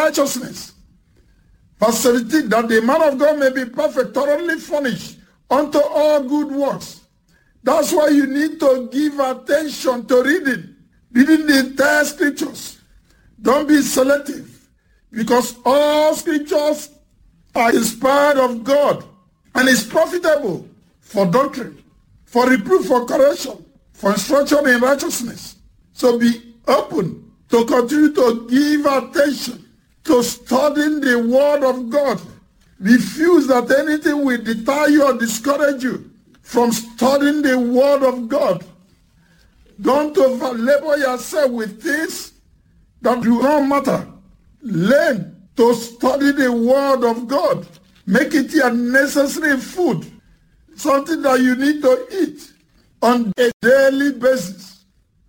righteousness. Verse 17, that the man of God may be perfect, thoroughly furnished unto all good works. That's why you need to give attention to reading the entire scriptures. Don't be selective, because all scriptures are inspired of God and is profitable for doctrine, for reproof, for correction, for instruction in righteousness. So be open to continue to give attention to studying the word of God. Refuse that anything will deter you or discourage you from studying the word of God. Don't over-labor yourself with things that do not matter. Learn to study the word of God. Make it your necessary food, something that you need to eat on a daily basis.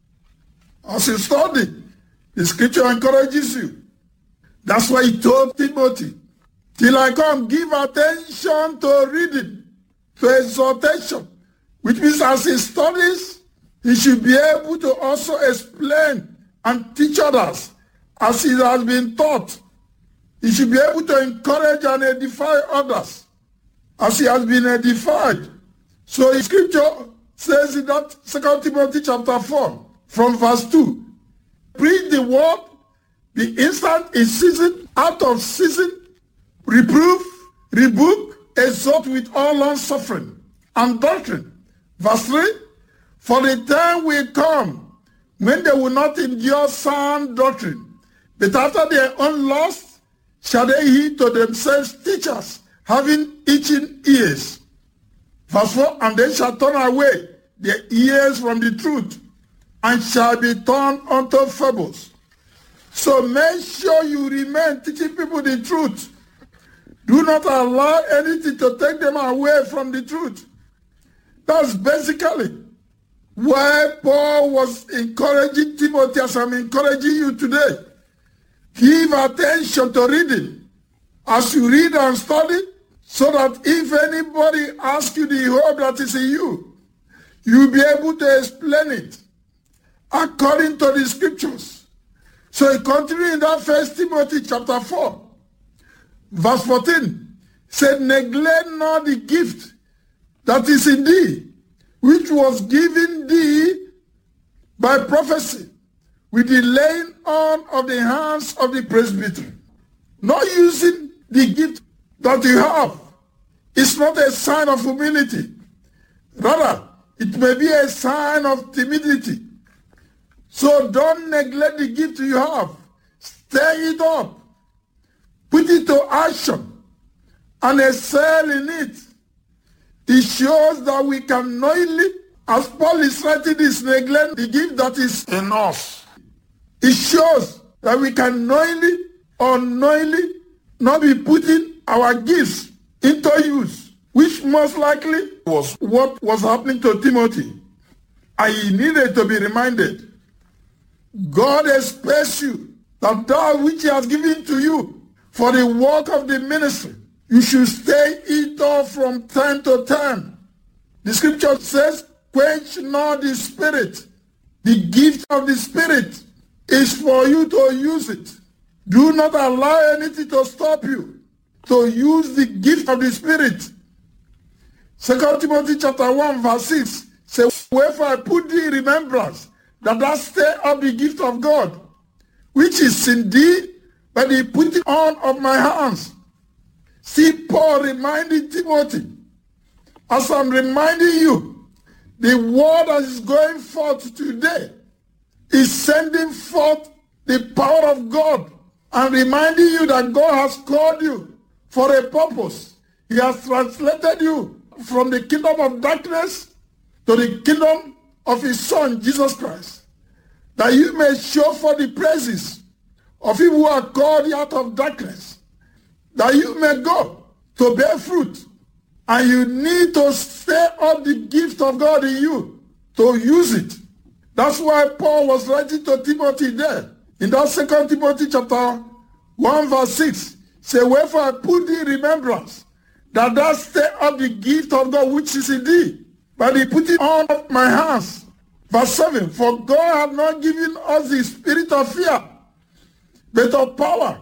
As you study, the scripture encourages you. That's why he told Timothy, till I come, give attention to reading, to exhortation, which means as he studies, he should be able to also explain and teach others as he has been taught. He should be able to encourage and edify others as he has been edified. So the scripture says in that 2 Timothy chapter 4, from verse 2, preach the word, be instant in season, out of season, reproof, rebuke, exhort with all long-suffering and doctrine. Verse 3, for the time will come when they will not endure sound doctrine, but after their own lust shall they heed to themselves teachers, having itching ears. Verse 4, and they shall turn away their ears from the truth, and shall be turned unto fables. So make sure you remain teaching people the truth. Do not allow anything to take them away from the truth. That's basically why Paul was encouraging Timothy as I'm encouraging you today. Give attention to reading as you read and study, so that if anybody asks you the hope that is in you, you'll be able to explain it according to the scriptures. So he continued in that 1 Timothy chapter 4, verse 14, said, neglect not the gift that is in thee, which was given thee by prophecy, with the laying on of the hands of the presbytery. Not using the gift that you have is not a sign of humility. Rather, it may be a sign of timidity. So don't neglect the gift you have. Stir it up. Put it to action and excel in it. It shows that we can knowingly, as Paul is writing this, neglect the gift that is in us. It shows that we can knowingly or unknowingly not be putting our gifts into use, which most likely was what was happening to Timothy. And he needed to be reminded, God expects you that which he has given to you for the work of the ministry, you should stay it off from time to time. The scripture says, quench not the spirit. The gift of the spirit is for you to use it. Do not allow anything to stop you to use the gift of the spirit. 2 Timothy chapter 1 verse 6 says, wherefore I put thee in remembrance that thou stir up the gift of God, which is in thee by the putting on of my hands. See Paul reminding Timothy, as I'm reminding you, the word that is going forth today is sending forth the power of God and reminding you that God has called you for a purpose. He has translated you from the kingdom of darkness to the kingdom of his Son, Jesus Christ, that you may show forth the praises of him who are called out of darkness, that you may go to bear fruit. And you need to stir up the gift of God in you to use it. That's why Paul was writing to Timothy there. In that 2 Timothy chapter 1 verse 6, say, wherefore I put thee in remembrance that thou stir up the gift of God which is in thee by the putting on of my hands. Verse 7, for God hath not given us the spirit of fear, but of power